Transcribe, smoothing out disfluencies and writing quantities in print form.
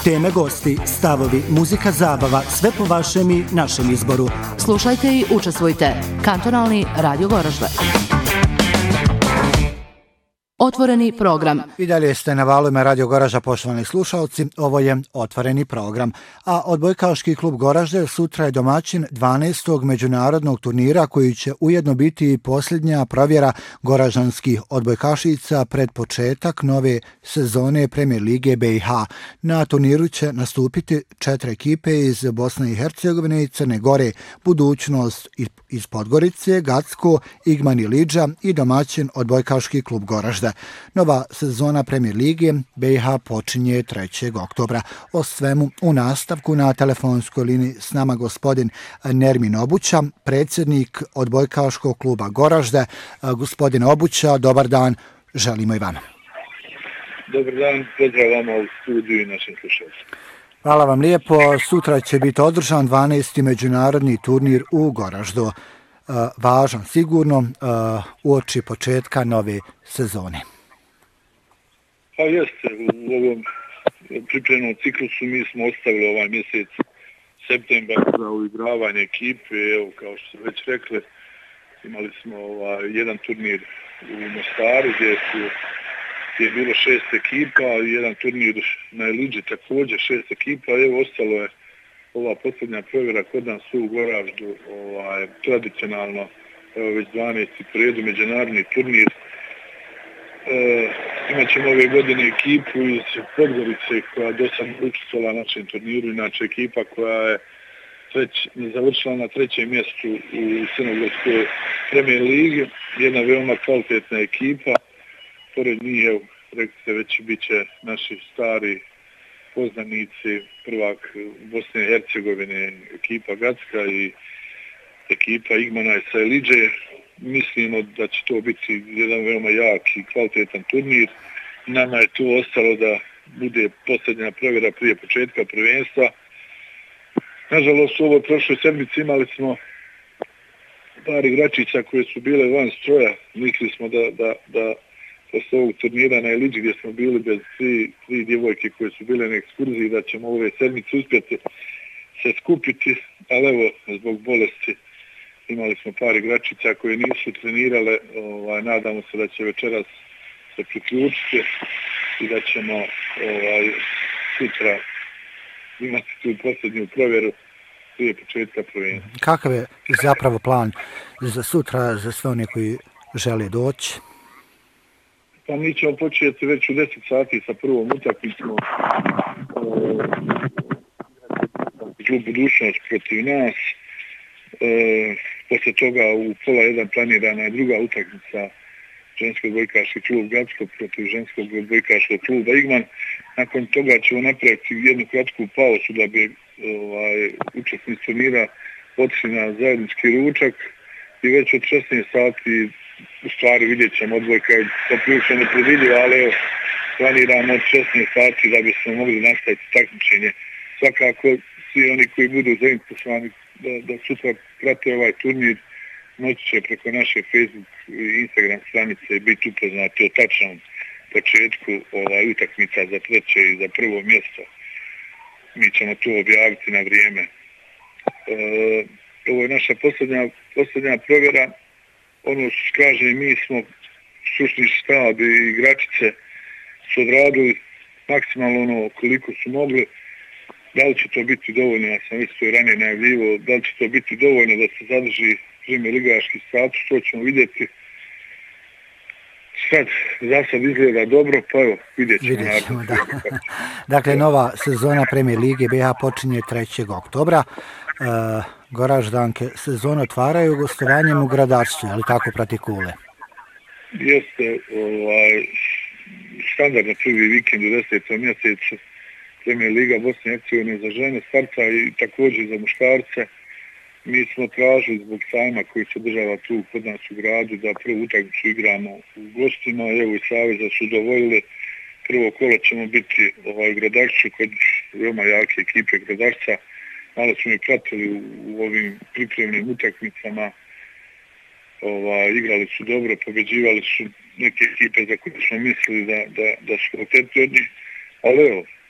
Teme, gosti, stavovi, muzika, zabava, sve po vašem i našem izboru. Slušajte i učestvujte. Kantonalni radio Goražde. Otvoreni program. I dalje ste na valovima Radio Goraža, poštovani slušalci. Ovo je Otvoreni program. A odbojkaški klub Goražde sutra je domaćin 12. međunarodnog turnira koji će ujedno biti i posljednja provjera goražanskih odbojkašica pred početak nove sezone Premijer Lige BiH. Na turniru će nastupiti 4 ekipe iz Bosne i Hercegovine i Crne Gore, Budućnost iz Podgorice, Gacko, Igman i Lidža i domaćin odbojkaški klub Goražde. Nova sezona Premijer Lige BiH počinje 3. oktobra. O svemu u nastavku na telefonskoj liniji s nama gospodin Nermin Obuća, predsjednik odbojkaškog kluba Goražde. Gospodin Obuća, dobar dan, želimo i vama. Dobar dan, pozdrav vama u studiju i našim slušalcima. Hvala vam lijepo. Sutra će biti održan 12. međunarodni turnir u Goraždu. Važan sigurno uoči početka nove sezone. Pa jeste, u ovom pripremnom ciklusu mi smo ostavili ovaj mjesec septembar za uigravanje ekipe. Evo, kao što su već rekli, imali smo jedan turnir u Mostaru gdje je bilo 6 ekipa, jedan turnir na Eliđi također 6 ekipa. Evo, ostalo je ova posljednja provjera kod nas u Goraždu, tradicionalno, evo već 12. po redu međunarodni turnir. Imat ćemo ove godine ekipu iz Podgorice koja do sad učestvovala na našem turniru, inače ekipa koja je završila na 3. mjestu u Crnogorskoj Premijer Ligi, jedna veoma kvalitetna ekipa. Pored njih, evo, rekli ste, već bit će naši stari poznanici, prvak Bosne i Hercegovine, ekipa Gacka i ekipa Igmana i Sajliđe. Mislimo da će to biti jedan veoma jak i kvalitetan turnir. Nama je tu ostalo da bude posljednja provjera prije početka prvenstva. Nažalost, u ovoj prošloj sedmici imali smo par igračića koje su bile van stroja. Mislili smo da posle ovog turnira na Eliđi gdje smo bili bez tri djevojke koje su bile na ekskurziji, da ćemo ove sedmice uspjeti se skupiti, ali evo, zbog bolesti imali smo par igračica koje nisu trenirale. Nadamo se da će večeras se priključiti i da ćemo sutra imati tu posljednju provjeru prije početka prvenstva. Kakav je zapravo plan za sutra, za sve one koji žele doći? Pa mi ćemo početi već u 10 sati sa prvom utakmicom. Klub Budućnost protiv nas. Poslije toga u 12:30 planirana je druga utakmica, ženski odbojkaški klub Gacko protiv ženskog odbojkaškog kluba Igman. Nakon toga ćemo napraviti jednu kratku pauzu da bi učesnici turnira otišli na zajednički ručak i već od 16 sati u stvari vidjet ćemo odbojka je poprilično nepredvidljiva, ali evo, planiramo od 16 sati da bismo mogli nastaviti takmičenje. Svakako, svi oni koji budu zainteresovani da sutra prate ovaj turnir, moći će preko naše Facebook i Instagram stranice biti upoznati o tačnom početku utakmica za 3. i za 1. mjesto. Mi ćemo to objaviti na vrijeme. Ovo je naša posljednja provjera. Ono što kaže, mi smo stručni štab i igračice su odradili maksimalno ono koliko su mogli. Da li će to biti dovoljno, ja sam već to i ranije najavljivao, da li će to biti dovoljno da se zadrži Premijer ligaški status, to ćemo vidjeti. Za sad izgleda dobro, pa evo, vidjet ćemo. Da. Dakle, nova sezona Premijer Lige BiH počinje 3. oktobra. Goraždanke sezonu otvaraju gostovanjem u Gradarstvu, ali tako prati Kule? Jeste, standardno prvi vikend u 10. mjesecu Premijer Liga Bosne i Hercegovine za žene starta i također za muškarce. Mi smo tražili zbog sajma koji se održava tu kod nas u gradu da prvu utakmicu igramo u gostima. Evo i Saveza su dovoljili. Prvo kolo ćemo biti u Gradarstvu kod veoma jake ekipe Gradarstva. Malo smo i pratili u ovim pripremnim utakmicama. Igrali su dobro, pobeđivali su neke ekipe za koje smo mislili da su kvalitetni od njih. Ali evo,